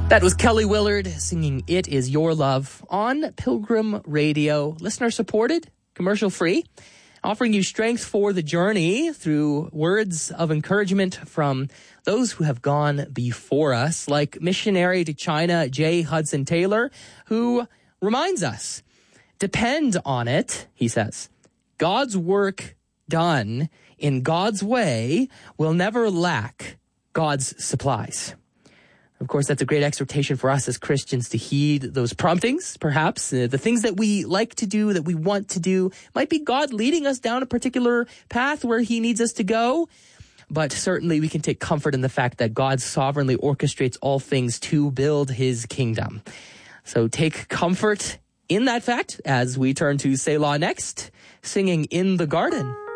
That was Kelly Willard singing It Is Your Love on Pilgrim Radio. Listener supported, commercial free, offering you strength for the journey through words of encouragement from those who have gone before us, like missionary to China, J. Hudson Taylor, who reminds us, depend on it, he says. God's work done in God's way will never lack God's supplies. Of course, that's a great exhortation for us as Christians to heed those promptings, perhaps. The things that we like to do, that we want to do, might be God leading us down a particular path where he needs us to go. But certainly we can take comfort in the fact that God sovereignly orchestrates all things to build his kingdom. So take comfort in that fact as we turn to Selah next, singing In the Garden.